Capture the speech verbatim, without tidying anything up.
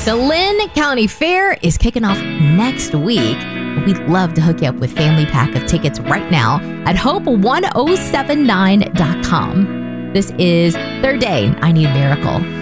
The Lynn County Fair is kicking off next week. We'd love to hook you up with family pack of tickets right now at hope one oh seven nine dot com. This is third day, I Need a Miracle.